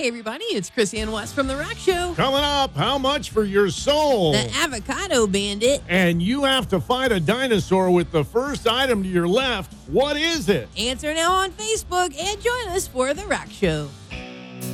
Hey, everybody, it's Chris Ann West from The Rock Show. Coming up, how much for your soul? The Avocado Bandit. And you have to fight a dinosaur with the first item to your left. What is it? Answer now on Facebook and join us for The Rock Show.